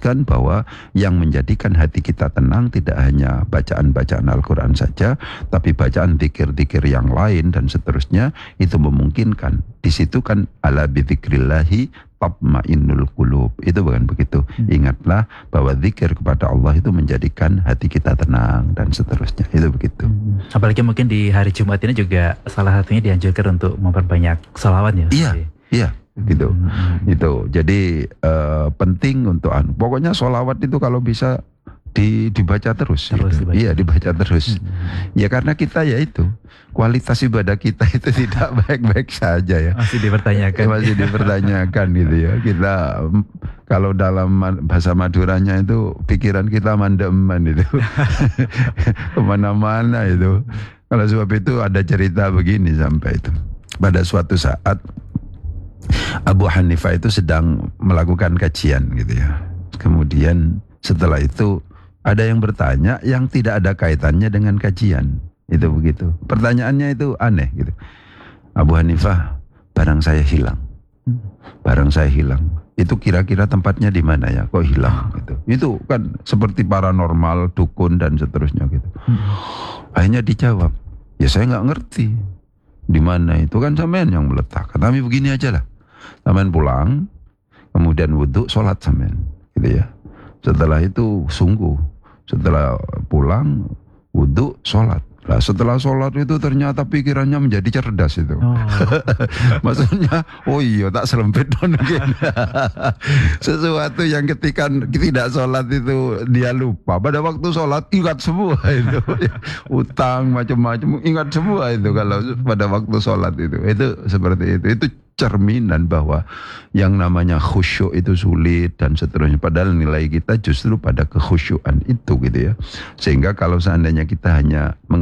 jelaskan bahwa yang menjadikan hati kita tenang tidak hanya bacaan-bacaan Al-Quran saja, tapi bacaan dzikir-dzikir yang lain dan seterusnya, itu memungkinkan. Di situ kan ala bidzikrillahi tatmainnul qulub. Itu bukan begitu. Ingatlah bahwa zikir kepada Allah itu menjadikan hati kita tenang dan seterusnya. Itu begitu. Apalagi mungkin di hari Jumat ini juga salah satunya dianjurkan untuk memperbanyak sholawat ya. Iya, gitu. Itu. Jadi penting untuk pokoknya sholawat itu kalau bisa dibaca terus gitu. Dibaca. Iya, dibaca terus. Ya karena kita ya itu kualitas ibadah kita itu tidak baik-baik saja ya. Masih dipertanyakan. Masih dipertanyakan gitu ya. Kita kalau dalam bahasa Maduranya itu pikiran kita mandeman itu. Kemana-mana itu. Kalau sebab itu ada cerita begini sampai itu. Pada suatu saat Abu Hanifah itu sedang melakukan kajian gitu ya. Kemudian setelah itu ada yang bertanya yang tidak ada kaitannya dengan kajian. Itu begitu. Pertanyaannya itu aneh gitu. Abu Hanifah, barang saya hilang. Barang saya hilang. Itu kira-kira tempatnya di mana ya? Kok hilang gitu. Itu kan seperti paranormal, dukun dan seterusnya gitu. Akhirnya dijawab, ya saya nggak ngerti di mana itu, kan sampean yang meletakkan. Tapi begini aja lah. Sampean pulang, kemudian wudhu, sholat sampean gitu ya. Setelah itu setelah pulang wudhu, sholat. Nah setelah sholat itu ternyata pikirannya menjadi cerdas itu. Maksudnya, oh iya tak selempit mungkin. Sesuatu yang ketika tidak sholat itu dia lupa. Pada waktu sholat ingat semua itu. Utang macam-macam ingat semua itu kalau pada waktu sholat itu. Itu seperti itu. Itu cerminan bahwa yang namanya khusyuk itu sulit dan seterusnya. Padahal nilai kita justru pada kekhusyuan itu gitu ya. Sehingga kalau seandainya kita hanya